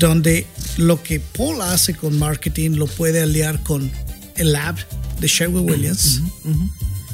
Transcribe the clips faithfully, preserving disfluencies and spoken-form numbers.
donde lo que Paul hace con marketing lo puede aliar con el lab de Sherwin Williams. Uh-huh, uh-huh.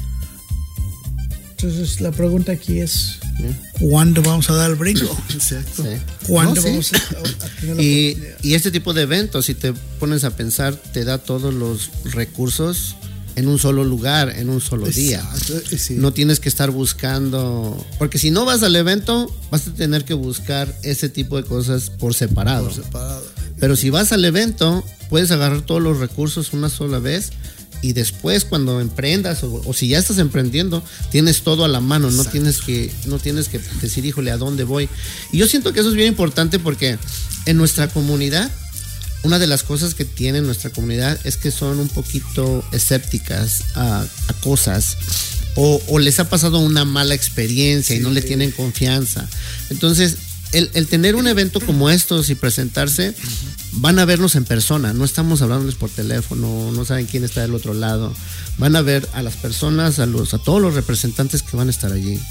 Entonces la pregunta aquí es, ¿cuándo vamos a dar el brinco? Exacto. Sí. ¿Cuándo no, vamos sí. a, a tener la y, oportunidad? y este tipo de eventos, si te pones a pensar, te da todos los recursos en un solo lugar, en un solo día. Exacto, sí. No tienes que estar buscando, porque si no vas al evento, vas a tener que buscar ese tipo de cosas por separado. Por separado. Pero si vas al evento, puedes agarrar todos los recursos una sola vez y después cuando emprendas o, o si ya estás emprendiendo, tienes todo a la mano. Exacto. no tienes que no tienes que decir, híjole, ¿a dónde voy? Y yo siento que eso es bien importante porque en nuestra comunidad, una de las cosas que tiene nuestra comunidad es que son un poquito escépticas a, a cosas o, o les ha pasado una mala experiencia sí. y no le tienen confianza. Entonces, el, el tener un evento como estos y presentarse, uh-huh. van a vernos en persona, no estamos hablándoles por teléfono, no saben quién está del otro lado. Van a ver a las personas, a, los, a todos los representantes que van a estar allí,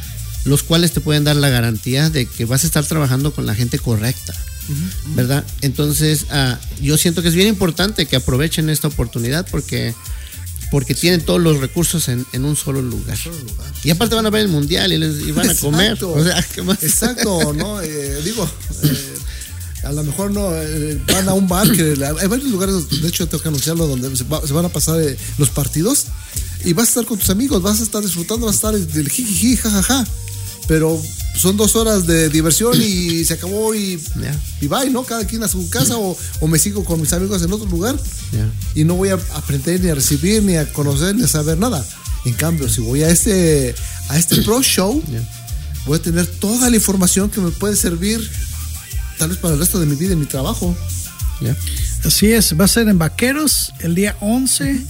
los cuales te pueden dar la garantía de que vas a estar trabajando con la gente correcta. Uh-huh. ¿Verdad? Entonces, uh, yo siento que es bien importante que aprovechen esta oportunidad porque, porque tienen todos los recursos en, en un solo lugar. Solo lugar. Y aparte van a ver el mundial y, les, y van a comer. O sea, ¿qué más? Exacto, ¿no? Eh, digo, eh, a lo mejor no eh, van a un bar que hay varios lugares, de hecho tengo que anunciarlo, donde se, va, se van a pasar eh, los partidos y vas a estar con tus amigos, vas a estar disfrutando, vas a estar del jijiji, jajaja. Pero son dos horas de diversión y se acabó y, yeah. y bye, ¿no? Cada quien a su casa o, o me sigo con mis amigos en otro lugar yeah. y no voy a aprender ni a recibir ni a conocer ni a saber nada. En cambio, si voy a este a este Pro Show, yeah. voy a tener toda la información que me puede servir tal vez para el resto de mi vida y mi trabajo. Yeah. Así es, va a ser en Vaqueros el día once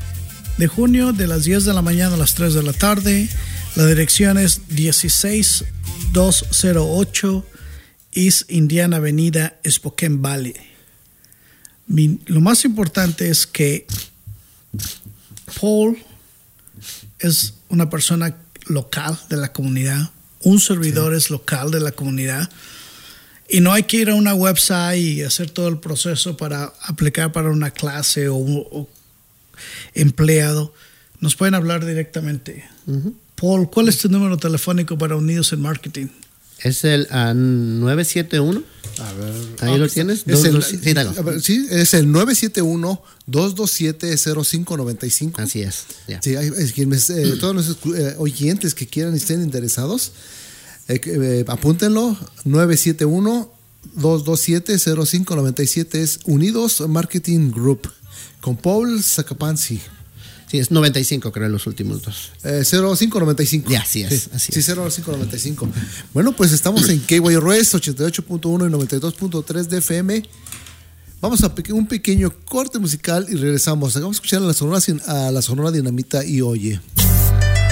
de junio de las diez de la mañana a las tres de la tarde. La dirección es dieciséis mil doscientos ocho East Indiana Avenida, Spokane Valley. Mi, lo más importante es que Paul es una persona local de la comunidad, un servidor sí. es local de la comunidad y no hay que ir a una website y hacer todo el proceso para aplicar para una clase o, o empleado. Nos pueden hablar directamente. Uh-huh. Paul, ¿cuál es tu número telefónico para Unidos en Marketing? Es el uh, nueve siete uno. A ver. ¿Ahí ah, lo tienes? Es el, dos, sí, sí, a ver, sí, es el nueve siete uno, dos dos siete, cero cinco nueve cinco. Así es. Yeah. Sí, hay, es quienes, eh, todos los eh, oyentes que quieran y estén interesados, eh, eh, apúntenlo. nueve siete uno, dos dos siete, cero cinco nueve siete es Unidos Marketing Group con Paul Zacapansi. Sí, es noventa y cinco, creo, los últimos dos. Eh, cero cinco noventa y cinco. Yeah, así es. Sí, así sí es. cero cinco noventa y cinco. Bueno, pues estamos en K Y R S ochenta y ocho punto uno y noventa y dos punto tres de F M. Vamos a un pequeño corte musical y regresamos. Vamos a escuchar a la Sonora, a la Sonora Dinamita y Oye.